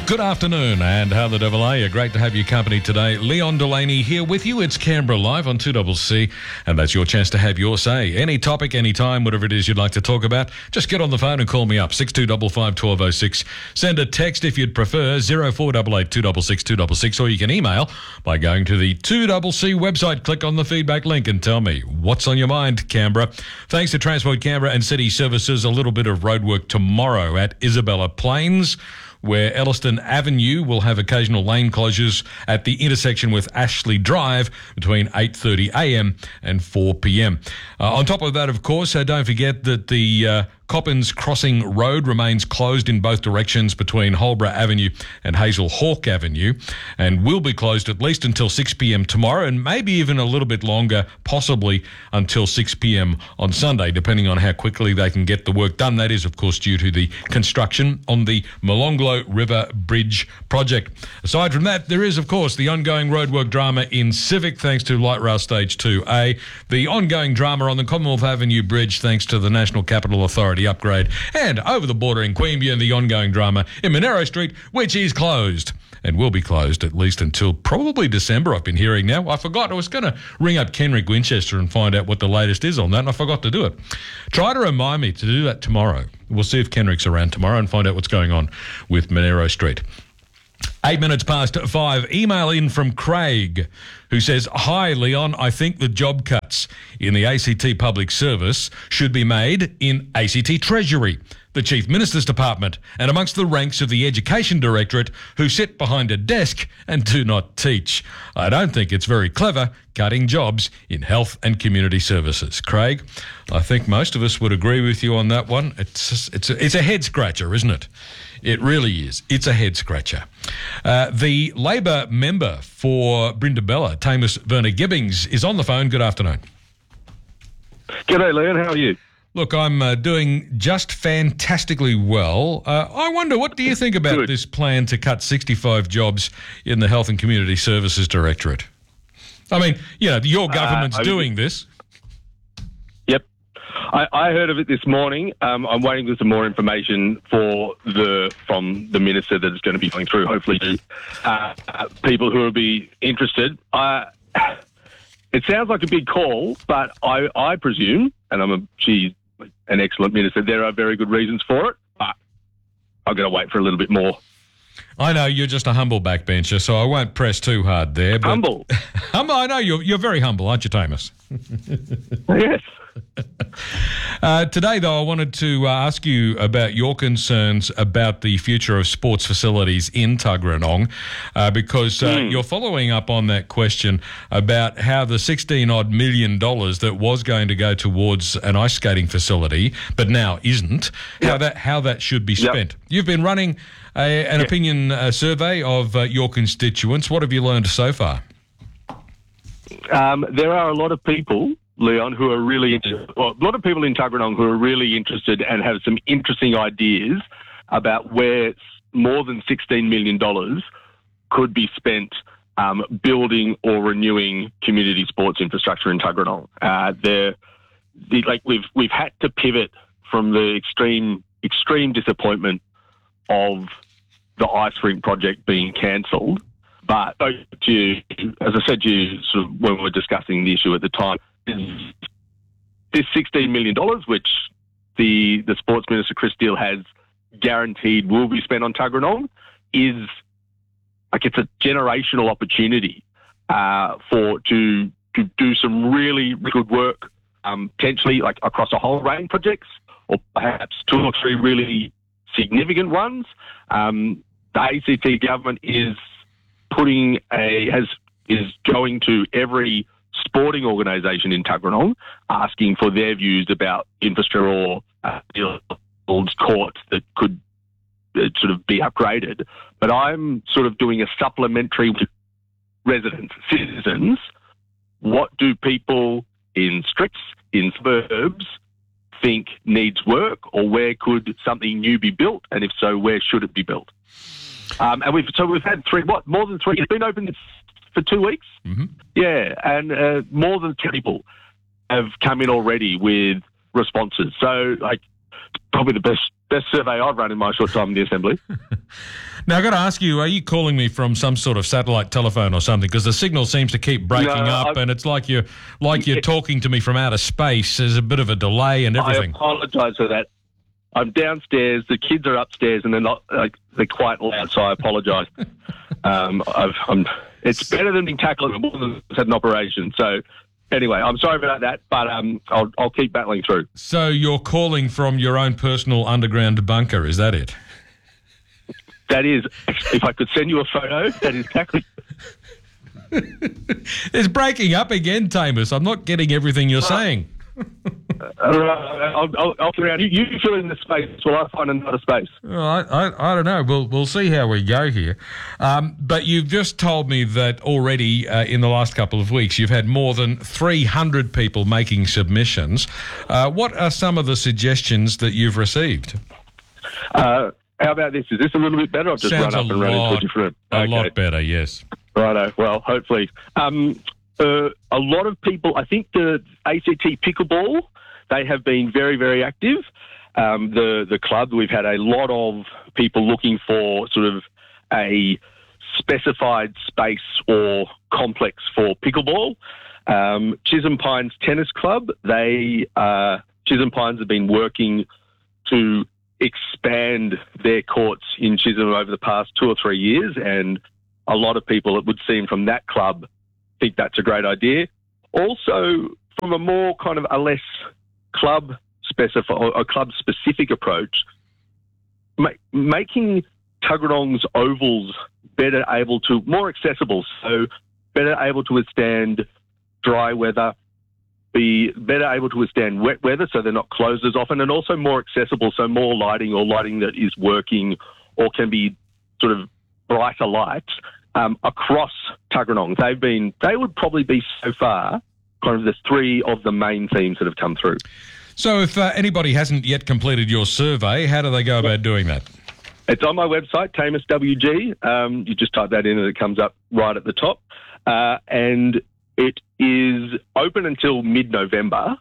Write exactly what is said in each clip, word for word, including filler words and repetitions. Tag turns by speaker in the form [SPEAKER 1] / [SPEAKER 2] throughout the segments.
[SPEAKER 1] Good afternoon, and how the devil are you? Great to have your company today. Leon Delaney here with you. It's Canberra Live on two C C, and that's your chance to have your say. Any topic, any time, whatever it is you'd like to talk about, just get on the phone and call me up, six two five five, one two zero six. Send a text if you'd prefer, zero four eight eight, two six six, two six six, or you can email by going to the two C C website. Click on the feedback link and tell me what's on your mind, Canberra. Thanks to Transport Canberra and City Services, a little bit of roadwork tomorrow at Isabella Plains, where Elliston Avenue will have occasional lane closures at the intersection with Ashley Drive between eight thirty a m and four p m. Uh, on top of that, of course, uh, don't forget that the uh, Coppins Crossing Road remains closed in both directions between Holborough Avenue and Hazel Hawke Avenue, and will be closed at least until six p m tomorrow, and maybe even a little bit longer, possibly until six p m on Sunday, depending on how quickly they can get the work done. That is, of course, due to the construction on the Molonglo River Bridge project. Aside from that, there is, of course, the ongoing roadwork drama in Civic, thanks to Light Rail Stage two A, the ongoing drama on the Commonwealth Avenue Bridge, thanks to the National Capital Authority upgrade, and over the border in Queanbeyan, the ongoing drama in Monero Street, which is closed and will be closed at least until probably December, I've been hearing now. I forgot. I was going to ring up Kenrick Winchester and find out what the latest is on that, and I forgot to do it. Try to remind me to do that tomorrow. We'll see if Kenrick's around tomorrow and find out what's going on with Monero Street. Eight minutes past five. Email in from Craig, who says, "Hi, Leon. I think the job cuts in the A C T Public Service should be made in A C T Treasury, the Chief Minister's Department, and amongst the ranks of the Education Directorate, who sit behind a desk and do not teach. I don't think it's very clever cutting jobs in health and community services." Craig, I think most of us would agree with you on that one. It's it's a, it's a head scratcher, isn't it? It really is. It's a head scratcher. Uh, the Labor member for Brindabella, Tamus Verner Gibbings, is on the phone. Good afternoon.
[SPEAKER 2] G'day, Leon. How are you?
[SPEAKER 1] Look, I'm uh, doing just fantastically well. Uh, I wonder, what do you think about
[SPEAKER 2] Good.
[SPEAKER 1] this plan to cut sixty-five jobs in the Health and Community Services Directorate? I mean, you know, your government's
[SPEAKER 2] uh, I mean,
[SPEAKER 1] doing this.
[SPEAKER 2] Yep. I, I heard of it this morning. Um, I'm waiting for some more information for the from the minister that is going to be going through, hopefully, to uh, uh, people who will be interested. Uh, it sounds like a big call, but I, I presume, and I'm a, she's an excellent minister, there are very good reasons for it, but I've got to wait for a little bit more.
[SPEAKER 1] I know you're just a humble backbencher, so I won't press too hard there. But
[SPEAKER 2] Humble?
[SPEAKER 1] humble, I know you're, you're very humble, aren't you, Tamus?
[SPEAKER 2] Yes.
[SPEAKER 1] Uh, today, though, I wanted to uh, ask you about your concerns about the future of sports facilities in Tuggeranong, uh, because uh, mm. you're following up on that question about how the sixteen odd million dollars that was going to go towards an ice skating facility, but now isn't, yep. how that how that should be spent. Yep. You've been running a, an yep. opinion uh, survey of uh, your constituents. What have you learned so far?
[SPEAKER 2] Um, there are a lot of people, Leon, who are really, well, a lot of people in Tuggeranong who are really interested and have some interesting ideas about where more than sixteen million dollars could be spent um, building or renewing community sports infrastructure in Tuggeranong. Uh, they're, the, like we've we've had to pivot from the extreme extreme disappointment of the ice rink project being cancelled. But to, as I said to you sort of when we were discussing the issue at the time, this sixteen million dollars, which the the Sports Minister, Chris Steele, has guaranteed will be spent on Tuggeranong, is like it's a generational opportunity uh, for to to do some really good work, um, potentially like across a whole range of projects, or perhaps two or three really significant ones. Um, the A C T government is putting a has is going to every sporting organisation in Tuggeranong, asking for their views about infrastructure or uh, courts that could uh, sort of be upgraded. But I'm sort of doing a supplementary with residents, citizens. What do people in streets, in suburbs, think needs work, or where could something new be built? And if so, where should it be built? Um, and we've so we've had three, what, more than three, it's been open for two weeks.
[SPEAKER 1] Mm-hmm.
[SPEAKER 2] Yeah, and uh, more than ten people have come in already with responses. So, like, probably the best best survey I've run in my short time in the Assembly.
[SPEAKER 1] Now, I've got to ask you, are you calling me from some sort of satellite telephone or something? Because the signal seems to keep breaking
[SPEAKER 2] No,
[SPEAKER 1] up,
[SPEAKER 2] I'm,
[SPEAKER 1] and it's like you're like you're talking to me from outer space. There's a bit of a delay and everything.
[SPEAKER 2] I apologise for that. I'm downstairs. The kids are upstairs, and they're not like they're quite loud. So I apologise. um, I've, I'm. It's better than being tackled and more than had an operation. So anyway, I'm sorry about that, but um, I'll I'll keep battling through.
[SPEAKER 1] So you're calling from your own personal underground bunker? Is that it?
[SPEAKER 2] That is, if I could send you a photo, that is exactly.
[SPEAKER 1] It's breaking up again, Tamus. I'm not getting everything you're saying.
[SPEAKER 2] Uh, I'll, I'll, I'll figure out. You, you fill in the space while I find another space.
[SPEAKER 1] Well, I, I, I don't know. We'll we'll see how we go here. Um, but you've just told me that already uh, in the last couple of weeks you've had more than three hundred people making submissions. Uh, what are some of the suggestions that you've received?
[SPEAKER 2] Uh, how about this? Is this a little bit better? I've just
[SPEAKER 1] Sounds
[SPEAKER 2] run up
[SPEAKER 1] a
[SPEAKER 2] and run into
[SPEAKER 1] lot,
[SPEAKER 2] a different.
[SPEAKER 1] a
[SPEAKER 2] Okay.
[SPEAKER 1] lot better. Yes.
[SPEAKER 2] Righto. Well, hopefully. Um, uh, a lot of people, I think the A C T Pickleball, they have been very, very active. Um, the, the club, we've had a lot of people looking for sort of a specified space or complex for pickleball. Um, Chisholm Pines Tennis Club, they, uh, Chisholm Pines have been working to expand their courts in Chisholm over the past two or three years, and a lot of people, it would seem, from that club think that's a great idea. Also, from a more kind of a less club specific or a club specific approach, ma- making Tuggeranong's ovals better able to more accessible, so better able to withstand dry weather, be better able to withstand wet weather, so they're not closed as often, and also more accessible, so more lighting or lighting that is working or can be sort of brighter lights um, across Tuggeranong. They've been, they would probably be so far kind of the three of the main themes that have come through.
[SPEAKER 1] So if uh, anybody hasn't yet completed your survey, how do they go about doing that?
[SPEAKER 2] It's on my website, Tamus W G. Um, you just type that in and it comes up right at the top. Uh, and it is open until mid-November,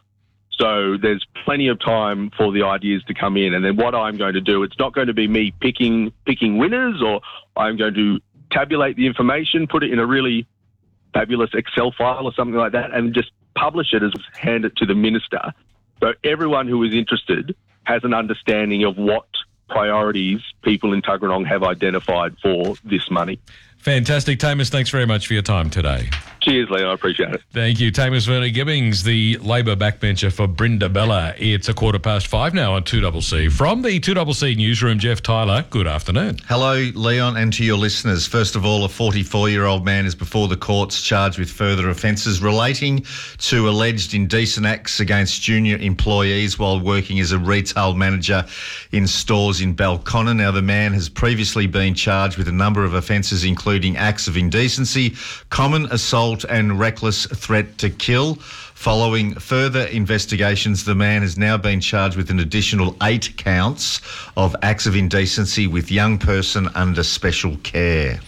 [SPEAKER 2] so there's plenty of time for the ideas to come in. And then what I'm going to do, it's not going to be me picking picking winners, or I'm going to tabulate the information, put it in a really fabulous Excel file or something like that, and just publish it as hand it to the minister. So everyone who is interested has an understanding of what priorities people in Tuggeranong have identified for this money.
[SPEAKER 1] Fantastic. Tamus, thanks very much for your time today.
[SPEAKER 2] Cheers, Leo. I appreciate it.
[SPEAKER 1] Thank you. Tamus Werner-Gibbings, the Labor backbencher for Brindabella. It's a quarter past five now on two C C. From the two C C newsroom, Jeff Tyler, good afternoon.
[SPEAKER 3] Hello, Leon, and to your listeners. First of all, a forty-four-year-old man is before the courts charged with further offences relating to alleged indecent acts against junior employees while working as a retail manager in stores in Belconnen. Now, the man has previously been charged with a number of offences, including acts of indecency, common assault and reckless threat to kill. Following further investigations, the man has now been charged with an additional eight counts of acts of indecency with young person under special care.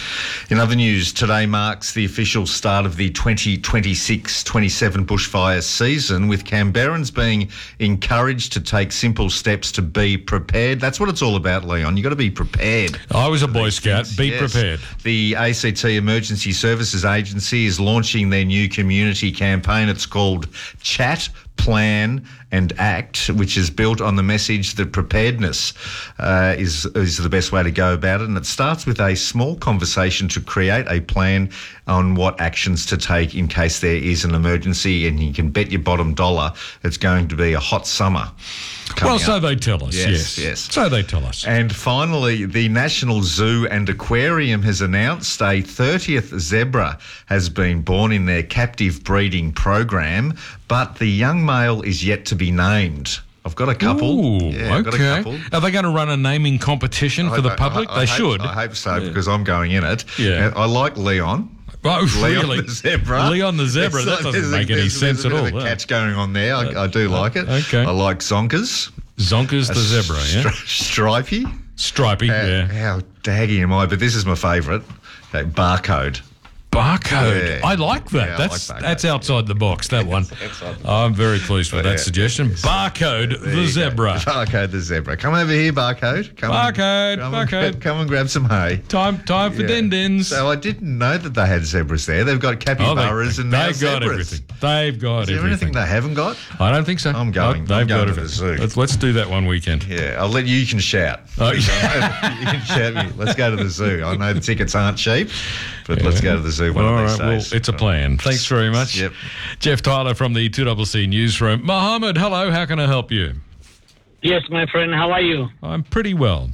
[SPEAKER 3] In other news, today marks the official start of the twenty twenty-six twenty-seven bushfire season, with Canberrans being encouraged to take simple steps to be prepared. That's what it's all about, Leon. You've got to be prepared.
[SPEAKER 1] I was a Boy Scout. Be
[SPEAKER 3] Yes.
[SPEAKER 1] prepared.
[SPEAKER 3] The A C T Emergency Services Agency is launching their new community campaign. It's called Chat, Plan and Act, which is built on the message that preparedness uh, is is the best way to go about it. And it starts with a small conversation to create a plan on what actions to take in case there is an emergency. And you can bet your bottom dollar it's going to be a hot summer.
[SPEAKER 1] Well, so
[SPEAKER 3] up.
[SPEAKER 1] they tell us, yes,
[SPEAKER 3] Yes, yes.
[SPEAKER 1] So they tell us.
[SPEAKER 3] And finally, the National Zoo and Aquarium has announced a thirtieth zebra has been born in their captive breeding program, but the young male is yet to be named. I've got a couple.
[SPEAKER 1] Ooh,
[SPEAKER 3] yeah, I've
[SPEAKER 1] okay.
[SPEAKER 3] got a couple.
[SPEAKER 1] Are they going to run a naming competition for the
[SPEAKER 3] I-
[SPEAKER 1] public?
[SPEAKER 3] I- I
[SPEAKER 1] they
[SPEAKER 3] hope-
[SPEAKER 1] should.
[SPEAKER 3] I hope so, because I'm going in it.
[SPEAKER 1] Yeah.
[SPEAKER 3] And I like Leon.
[SPEAKER 1] Oh,
[SPEAKER 3] Leon
[SPEAKER 1] really?
[SPEAKER 3] the zebra.
[SPEAKER 1] Leon the zebra.
[SPEAKER 3] It's
[SPEAKER 1] That
[SPEAKER 3] like-
[SPEAKER 1] doesn't
[SPEAKER 3] there's a-
[SPEAKER 1] make any
[SPEAKER 3] there's-
[SPEAKER 1] sense
[SPEAKER 3] there's a
[SPEAKER 1] at
[SPEAKER 3] bit
[SPEAKER 1] all.
[SPEAKER 3] of a
[SPEAKER 1] yeah.
[SPEAKER 3] catch going on there. I, I do like it.
[SPEAKER 1] okay.
[SPEAKER 3] I like zonkers.
[SPEAKER 1] Zonkers the zebra, yeah?
[SPEAKER 3] Stri- Stripey.
[SPEAKER 1] Stripey,
[SPEAKER 3] Uh,
[SPEAKER 1] yeah.
[SPEAKER 3] How daggy am I? But this is my favourite. Okay, barcode.
[SPEAKER 1] Barcode.
[SPEAKER 3] Yeah.
[SPEAKER 1] I like that.
[SPEAKER 3] Yeah, I
[SPEAKER 1] that's
[SPEAKER 3] like Barcode.
[SPEAKER 1] that's outside the box, that one.
[SPEAKER 3] outside the
[SPEAKER 1] I'm very pleased with
[SPEAKER 3] But
[SPEAKER 1] that
[SPEAKER 3] yeah,
[SPEAKER 1] suggestion.
[SPEAKER 3] yes.
[SPEAKER 1] Barcode
[SPEAKER 3] There
[SPEAKER 1] the
[SPEAKER 3] you go.
[SPEAKER 1] zebra.
[SPEAKER 3] Barcode the zebra. Come over here, Barcode. Come
[SPEAKER 1] Barcode,
[SPEAKER 3] and, come
[SPEAKER 1] Barcode.
[SPEAKER 3] And, come and grab some hay.
[SPEAKER 1] Time time for
[SPEAKER 3] Yeah.
[SPEAKER 1] din dins.
[SPEAKER 3] So I didn't know that they had zebras there. They've got capybaras and now
[SPEAKER 1] they've got
[SPEAKER 3] zebras.
[SPEAKER 1] everything. They've got
[SPEAKER 3] Is there
[SPEAKER 1] everything.
[SPEAKER 3] anything they haven't got?
[SPEAKER 1] I don't think so.
[SPEAKER 3] I'm going.
[SPEAKER 1] Oh,
[SPEAKER 3] I'm
[SPEAKER 1] they've
[SPEAKER 3] going
[SPEAKER 1] got
[SPEAKER 3] to the
[SPEAKER 1] everything.
[SPEAKER 3] zoo.
[SPEAKER 1] Let's, let's do that one weekend.
[SPEAKER 3] Yeah, I'll let you. You can shout.
[SPEAKER 1] Oh,
[SPEAKER 3] you can shout me. Let's go to the zoo. I know the tickets aren't cheap, but let's go to the zoo one
[SPEAKER 1] All
[SPEAKER 3] of these
[SPEAKER 1] right, well,
[SPEAKER 3] days.
[SPEAKER 1] it's a plan. Thanks very much.
[SPEAKER 3] Yep.
[SPEAKER 1] Jeff Tyler from the two C C Newsroom. Mohammed, hello. How can I help you?
[SPEAKER 4] Yes, my friend, how are you?
[SPEAKER 1] I'm pretty well.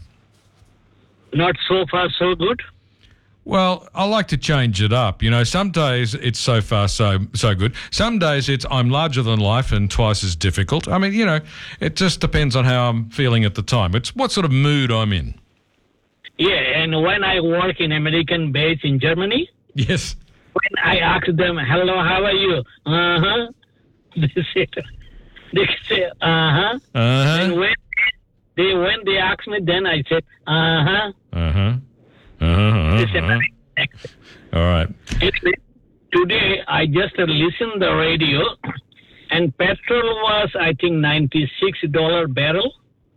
[SPEAKER 4] Not so far, so good?
[SPEAKER 1] Well, I like to change it up. You know, some days it's so far so so good. Some days it's I'm larger than life and twice as difficult. I mean, you know, it just depends on how I'm feeling at the time. It's what sort of mood I'm in.
[SPEAKER 4] Yeah, and when I work in American base in Germany,
[SPEAKER 1] Yes.
[SPEAKER 4] when I ask them, hello, how are you? Uh-huh. They say, they say uh-huh.
[SPEAKER 1] Uh-huh.
[SPEAKER 4] And when they, when they ask me, then I said, uh-huh.
[SPEAKER 1] Uh-huh. Uh-huh.
[SPEAKER 4] They say,
[SPEAKER 1] uh-huh. All right.
[SPEAKER 4] Anyway, today I just listened the radio, and petrol was, I think, ninety-six dollars barrel.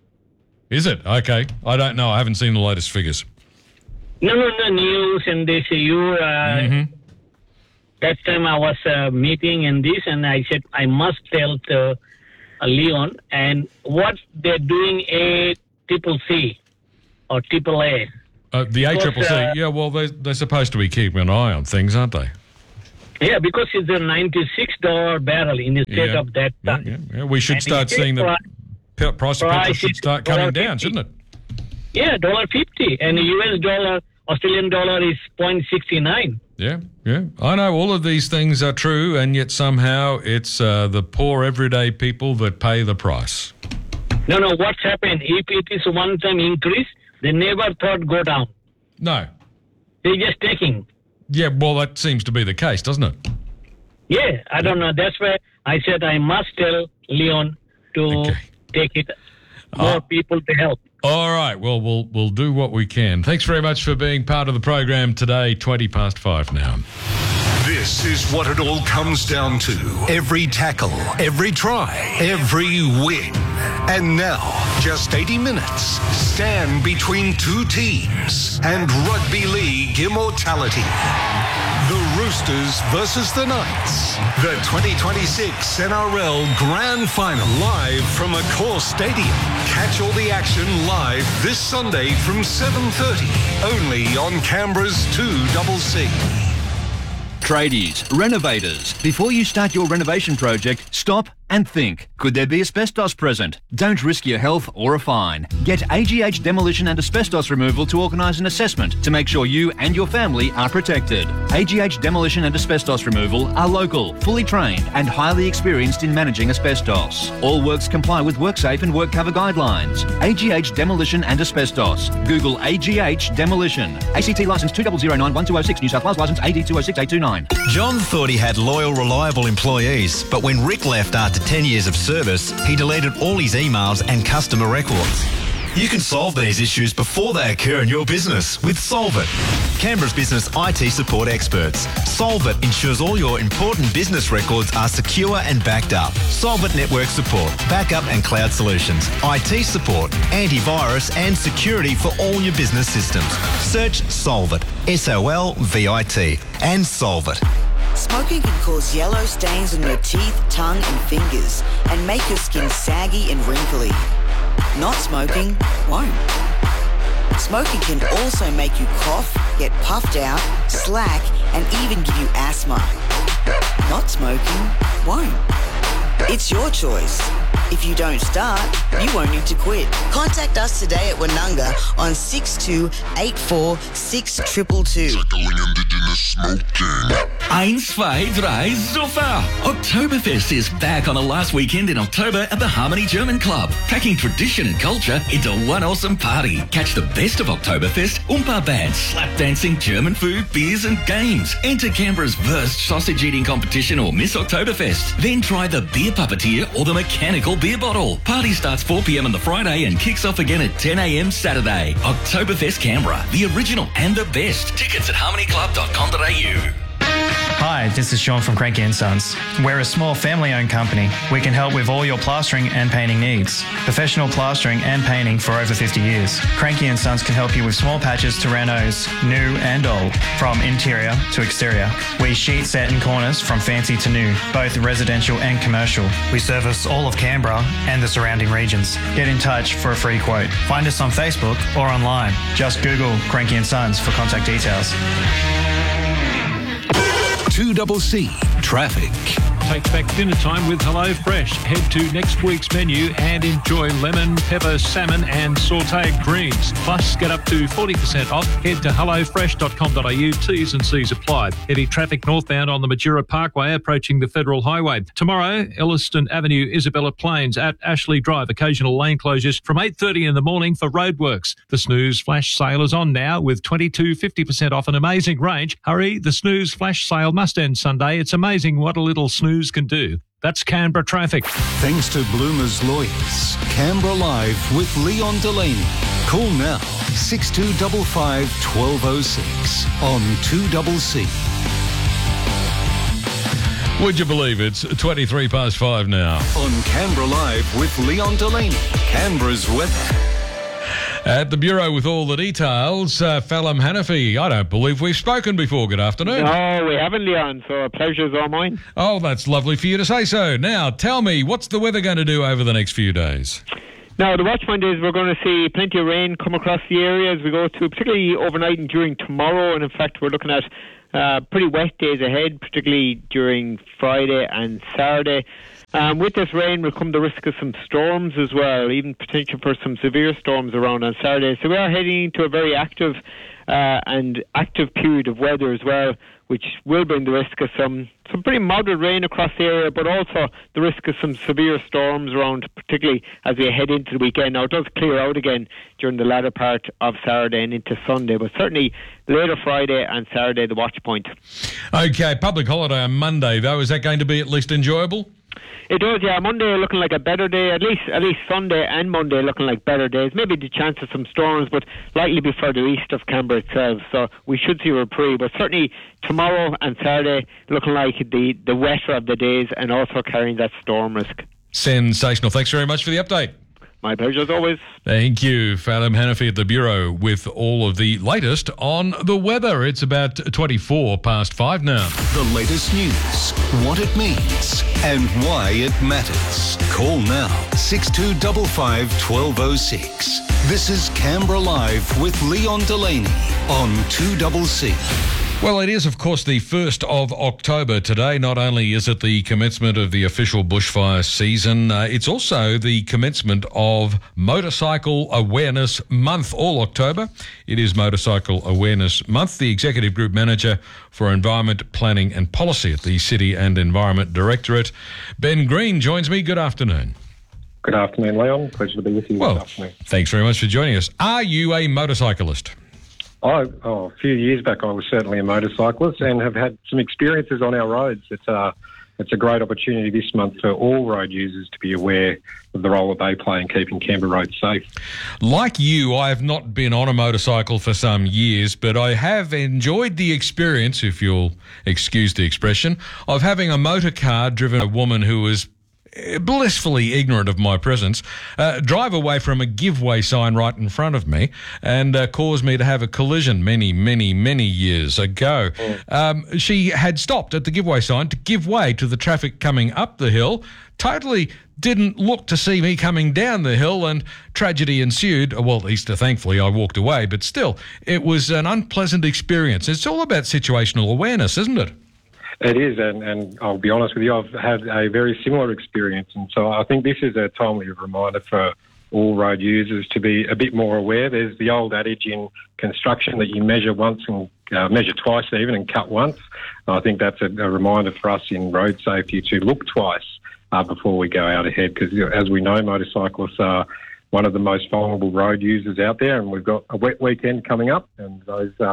[SPEAKER 1] Is it? Okay. I don't know. I haven't seen the latest figures.
[SPEAKER 4] No, no, no, news, and they say you, uh,
[SPEAKER 1] Mm-hmm.
[SPEAKER 4] that time I was uh, meeting in this, and I said, I must tell to uh, Leon, and what they're doing a triple C or triple A.
[SPEAKER 1] Uh, the A Triple C.
[SPEAKER 4] uh,
[SPEAKER 1] Yeah, well, they, they're supposed to be keeping an eye on things, aren't they?
[SPEAKER 4] Yeah, because it's a ninety-six dollars barrel in the state
[SPEAKER 1] Yeah.
[SPEAKER 4] of that
[SPEAKER 1] Yeah,
[SPEAKER 4] time.
[SPEAKER 1] yeah, yeah. We should
[SPEAKER 4] And
[SPEAKER 1] start
[SPEAKER 4] it
[SPEAKER 1] seeing the
[SPEAKER 4] price-
[SPEAKER 1] pe- price of petrol
[SPEAKER 4] price
[SPEAKER 1] should
[SPEAKER 4] is
[SPEAKER 1] start coming
[SPEAKER 4] one
[SPEAKER 1] down,
[SPEAKER 4] dollar
[SPEAKER 1] shouldn't it?
[SPEAKER 4] Yeah, one dollar fifty, and U S dollar, Australian dollar is zero point six nine.
[SPEAKER 1] Yeah, yeah. I know all of these things are true, and yet somehow it's uh, the poor everyday people that pay the price.
[SPEAKER 4] No, no, what's happened? If it is one-time increase, they never thought go down.
[SPEAKER 1] No.
[SPEAKER 4] They're just taking.
[SPEAKER 1] Yeah, well, that seems to be the case, doesn't it?
[SPEAKER 4] Yeah, I don't know. That's why I said I must tell Leon to
[SPEAKER 1] Okay.
[SPEAKER 4] take it. More
[SPEAKER 1] Uh,
[SPEAKER 4] people to help.
[SPEAKER 1] All right. Well, we'll we'll do what we can. Thanks very much for being part of the program today. Twenty past five now.
[SPEAKER 5] This is what it all comes down to. Every tackle, every try, every win. And now, just eighty minutes, stand between two teams and rugby league immortality. The Roosters versus the Knights. The twenty twenty-six N R L Grand Final live from Accor Stadium. Catch all the action live this Sunday from seven thirty. Only on Canberra's two C C.
[SPEAKER 6] Tradies, renovators, before you start your renovation project, stop and think. Could there be asbestos present? Don't risk your health or a fine. Get A G H Demolition and Asbestos Removal to organise an assessment to make sure you and your family are protected. A G H Demolition and Asbestos Removal are local, fully trained and highly experienced in managing asbestos. All works comply with WorkSafe and WorkCover guidelines. A G H Demolition and Asbestos. Google A G H Demolition. A C T licence two zero zero nine one two zero six, New South Wales licence A D two zero six eight two nine.
[SPEAKER 7] John thought he had loyal, reliable employees, but when Rick left after ten years of service, he deleted all his emails and customer records. You can solve these issues before they occur in your business with Solvit, Canberra's business I T support experts. Solvit ensures all your important business records are secure and backed up. Solvit network support, backup and cloud solutions, I T support, antivirus and security for all your business systems. Search Solvit, S O L V I T, and Solvit.
[SPEAKER 8] Smoking can cause yellow stains on your teeth, tongue and fingers and make your skin saggy and wrinkly. Not smoking won't. Smoking can also make you cough, get puffed out, slack and even give you asthma. Not smoking won't. It's your choice. If you don't start, you won't need to quit. Contact us today at Wanunga on six two eight four six two two two.
[SPEAKER 9] Eins, zwei, drei, super! Oktoberfest is back on the last weekend in October at the Harmony German Club, packing tradition and culture into one awesome party. Catch the best of Oktoberfest, Oompa bands, slap dancing, German food, beers and games. Enter Canberra's Wurst sausage eating competition or Miss Oktoberfest. Then try the beer puppeteer or the mechanical beer bottle. Party starts four p.m. on the Friday and kicks off again at ten a.m. Saturday. Oktoberfest Canberra, the original and the best. Tickets at harmony club dot com dot a u.
[SPEAKER 10] Hi, this is Sean from Cranky and Sons. We're a small family-owned company. We can help with all your plastering and painting needs. Professional plastering and painting for over fifty years. Cranky and Sons can help you with small patches to renos, new and old, from interior to exterior. We sheet, set and corners from fancy to new, both residential and commercial. We service all of Canberra and the surrounding regions. Get in touch for a free quote. Find us on Facebook or online. Just Google Cranky and Sons for contact details.
[SPEAKER 5] two C C Traffic.
[SPEAKER 11] Take back dinner time with HelloFresh. Head to next week's menu and enjoy lemon, pepper, salmon and sautéed greens. Plus, get up to forty percent off. Head to hello fresh dot com dot a u. T's and C's apply. Heavy traffic northbound on the Majura Parkway approaching the Federal Highway. Tomorrow, Elliston Avenue, Isabella Plains at Ashley Drive. Occasional lane closures from eight thirty in the morning for roadworks. The Snooze Flash Sale is on now with twenty-two fifty percent off an amazing range. Hurry, the Snooze Flash Sale must end Sunday. It's amazing what a little snooze can do. That's Canberra traffic.
[SPEAKER 5] Thanks to Bloomers Lawyers. Canberra Live with Leon Delaney. Call now six two five five, one two zero six on two C C.
[SPEAKER 1] Would you believe it's twenty-three past five now?
[SPEAKER 5] On Canberra Live with Leon Delaney. Canberra's weather.
[SPEAKER 1] At the Bureau with all the details, uh, Phelim Hanafi. I don't believe we've spoken before. Good afternoon.
[SPEAKER 12] No, we haven't, Leon, so a pleasure's all mine.
[SPEAKER 1] Oh, that's lovely for you to say so. Now, tell me, what's the weather going to do over the next few days?
[SPEAKER 12] Now, the watch point is we're going to see plenty of rain come across the area as we go to, particularly overnight and during tomorrow. And in fact, we're looking at uh, pretty wet days ahead, particularly during Friday and Saturday. Um, with this rain will come the risk of some storms as well, even potential for some severe storms around on Saturday. So we are heading into a very active uh, and active period of weather as well, which will bring the risk of some, some pretty moderate rain across the area, but also the risk of some severe storms around, particularly as we head into the weekend. Now, it does clear out again during the latter part of Saturday and into Sunday, but certainly later Friday and Saturday, the watch point.
[SPEAKER 1] Okay, public holiday on Monday, though. Is that going to be at least enjoyable?
[SPEAKER 12] It does, yeah. Monday looking like a better day. At least at least Sunday and Monday looking like better days. Maybe the chance of some storms, but likely be further east of Canberra itself. So we should see a reprieve. But certainly tomorrow and Saturday looking like the, the wetter of the days and also carrying that storm risk.
[SPEAKER 1] Sensational. Thanks very much for the update.
[SPEAKER 12] My pleasure as always.
[SPEAKER 1] Thank you, Phelim Hanafi at the Bureau with all of the latest on the weather. It's about twenty-four past five now.
[SPEAKER 5] The latest news, what it means and why it matters. Call now six two five five, one two zero six. This is Canberra Live with Leon Delaney on two C C.
[SPEAKER 1] Well, it is, of course, the first of October today. Not only is it the commencement of the official bushfire season, uh, it's also the commencement of Motorcycle Awareness Month. All October, it is Motorcycle Awareness Month. The Executive Group Manager for Environment Planning and Policy at the City and Environment Directorate, Ben Green, joins me. Good afternoon.
[SPEAKER 13] Good afternoon, Leon. Pleasure to be with you
[SPEAKER 1] well,
[SPEAKER 13] this afternoon.
[SPEAKER 1] Thanks very much for joining us. Are you a motorcyclist?
[SPEAKER 13] I, oh, a few years back, I was certainly a motorcyclist and have had some experiences on our roads. It's a, it's a great opportunity this month for all road users to be aware of the role that they play in keeping Canberra roads safe.
[SPEAKER 1] Like you, I have not been on a motorcycle for some years, but I have enjoyed the experience, if you'll excuse the expression, of having a motor car driven by a woman who was blissfully ignorant of my presence, uh, drive away from a giveaway sign right in front of me and uh, caused me to have a collision many, many, many years ago. Mm. Um, she had stopped at the giveaway sign to give way to the traffic coming up the hill, totally didn't look to see me coming down the hill, and tragedy ensued. Well, at least uh, thankfully I walked away, but still, it was an unpleasant experience. It's all about situational awareness, isn't it?
[SPEAKER 13] It is, and, and I'll be honest with you, I've had a very similar experience, and so I think this is a timely reminder for all road users to be a bit more aware. There's the old adage in construction that you measure once and uh, measure twice even and cut once. And I think that's a, a reminder for us in road safety to look twice uh, before we go out ahead, because as we know, motorcyclists are one of the most vulnerable road users out there, and we've got a wet weekend coming up, and those uh,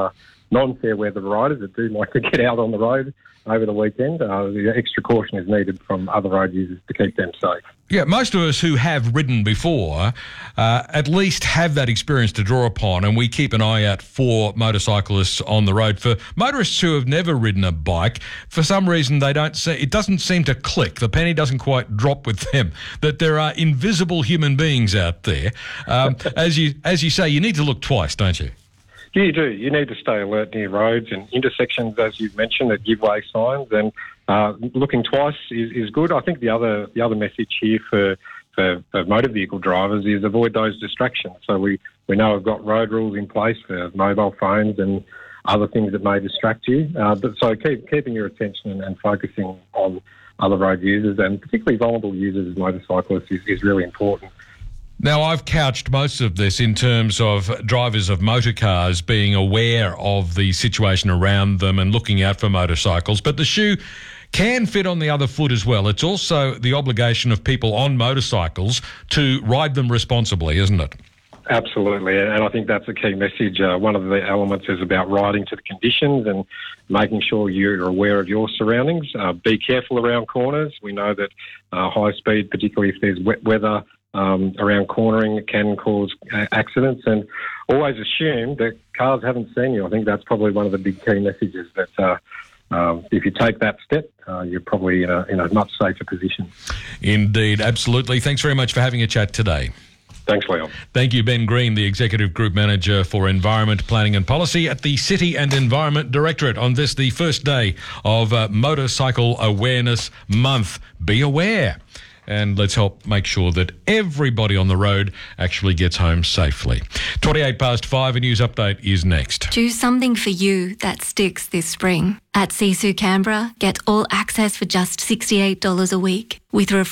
[SPEAKER 13] non-fair weather riders that do like to get out on the road over the weekend, uh, the extra caution is needed from other road users to keep them safe.
[SPEAKER 1] Yeah, most of us who have ridden before uh, at least have that experience to draw upon, and we keep an eye out for motorcyclists on the road. For motorists who have never ridden a bike, for some reason they don't see, it doesn't seem to click. The penny doesn't quite drop with them that there are invisible human beings out there. Um, as you as you say, you need to look twice, don't you?
[SPEAKER 13] You do. You need to stay alert near roads and intersections, as you've mentioned, that give way signs. And uh, looking twice is, is good. I think the other the other message here for, for, for motor vehicle drivers is avoid those distractions. So we, we know we've got road rules in place for mobile phones and other things that may distract you. Uh, but so keep keeping your attention and, and focusing on other road users, and particularly vulnerable users as motorcyclists, is, is really important.
[SPEAKER 1] Now, I've couched most of this in terms of drivers of motor cars being aware of the situation around them and looking out for motorcycles, but the shoe can fit on the other foot as well. It's also the obligation of people on motorcycles to ride them responsibly, isn't it?
[SPEAKER 13] Absolutely, and I think that's a key message. Uh, one of the elements is about riding to the conditions and making sure you're aware of your surroundings. Uh, be careful around corners. We know that uh, high speed, particularly if there's wet weather, Um, around cornering, it can cause uh, accidents, and always assume that cars haven't seen you. I think that's probably one of the big key messages, that uh, um, if you take that step, uh, you're probably in a, in a much safer position.
[SPEAKER 1] Indeed, absolutely. Thanks very much for having a chat today.
[SPEAKER 13] Thanks, Leon.
[SPEAKER 1] Thank you, Ben Green, the Executive Group Manager for Environment Planning and Policy at the City and Environment Directorate, on this, the first day of uh, Motorcycle Awareness Month. Be aware. And let's help make sure that everybody on the road actually gets home safely. twenty-eight past five, a news update is next.
[SPEAKER 14] Do something for you that sticks this spring. At Sisu Canberra, get all access for just sixty-eight dollars a week with